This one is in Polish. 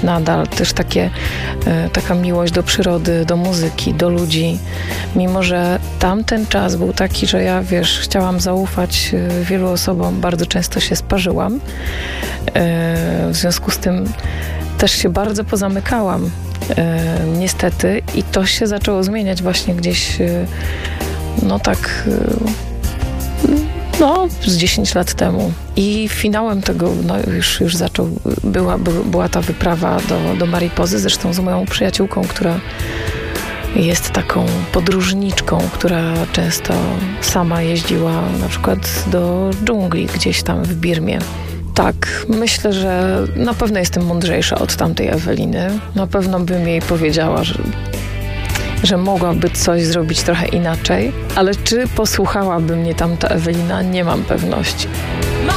nadal. Też taka miłość do przyrody, do muzyki, do ludzi. Mimo że tamten czas był taki, że ja, chciałam zaufać wielu osobom, bardzo często się sparzyłam. W związku z tym też się bardzo pozamykałam, niestety. I to się zaczęło zmieniać właśnie gdzieś, z 10 lat temu. I finałem tego, już była ta wyprawa do Maripozy, zresztą z moją przyjaciółką, która jest taką podróżniczką, która często sama jeździła na przykład do dżungli gdzieś tam w Birmie. Tak, myślę, że na pewno jestem mądrzejsza od tamtej Eweliny. Na pewno bym jej powiedziała, że mogłaby coś zrobić trochę inaczej, ale czy posłuchałaby mnie tamta Ewelina, nie mam pewności.